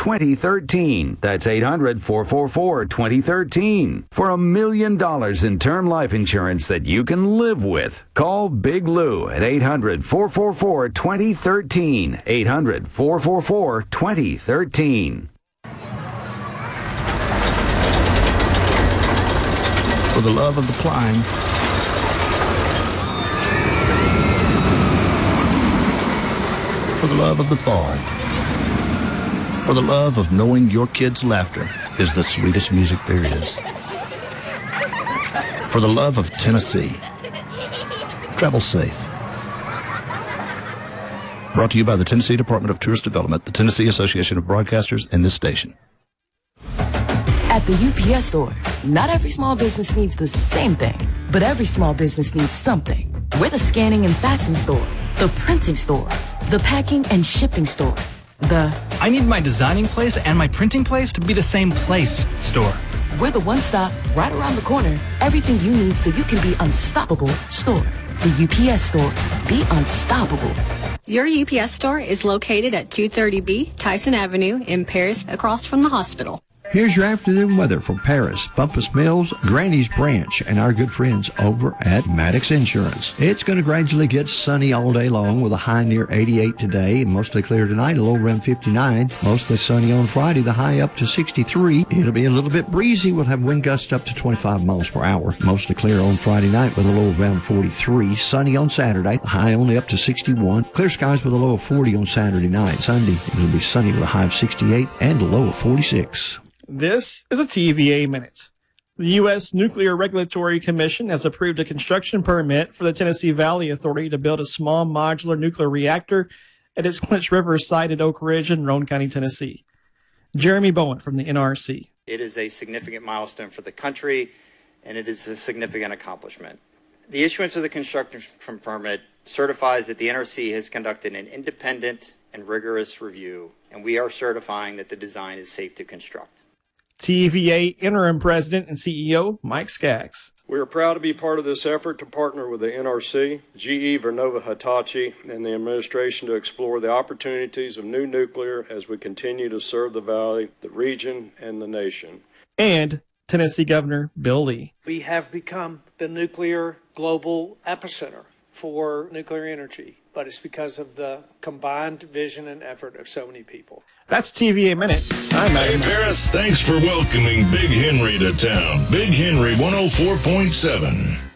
800-444-2013. That's 800-444-2013. For $1 million in term life insurance that you can live with. Call Big Lou at 800-444-2013. 800-444-2013. For the love of the climb, for the love of the fall, for the love of knowing your kids' laughter is the sweetest music there is, for the love of Tennessee. Travel safe. Brought to you by the Tennessee Department of Tourist Development, the Tennessee Association of Broadcasters, and this station. At the UPS store, not every small business needs the same thing, but every small business needs something. We're the scanning and faxing store, the printing store, the packing and shipping store, I need my designing place and my printing place to be the same place store. We're the one-stop, right around the corner, everything you need so you can be unstoppable store. The UPS store. Be unstoppable. Your UPS store is located at 230B Tyson Avenue in Paris, across from the hospital. Here's your afternoon weather for Paris, Bumpus Mills, Granny's Branch, and our good friends over at Maddox Insurance. It's going to gradually get sunny all day long with a high near 88 today and mostly clear tonight, a low around 59. Mostly sunny on Friday, the high up to 63. It'll be a little bit breezy. We'll have wind gusts up to 25 miles per hour. Mostly clear on Friday night with a low around 43. Sunny on Saturday, the high only up to 61. Clear skies with a low of 40 on Saturday night. Sunday, it'll be sunny with a high of 68 and a low of 46. This is a TVA Minute. The U.S. Nuclear Regulatory Commission has approved a construction permit for the Tennessee Valley Authority to build a small modular nuclear reactor at its Clinch River site at Oak Ridge in Roane County, Tennessee. Jeremy Bowen from the NRC. It is a significant milestone for the country, and it is a significant accomplishment. The issuance of the construction permit certifies that the NRC has conducted an independent and rigorous review, and we are certifying that the design is safe to construct. TVA Interim President and CEO Mike Skaggs. We are proud to be part of this effort to partner with the NRC, GE Vernova Hitachi, and the administration to explore the opportunities of new nuclear as we continue to serve the Valley, the region, and the nation. And Tennessee Governor Bill Lee. We have become the nuclear global epicenter for nuclear energy, but it's because of the combined vision and effort of so many people. That's TVA Minute. Hey, Paris, thanks for welcoming Big Henry to town. Big Henry 104.7.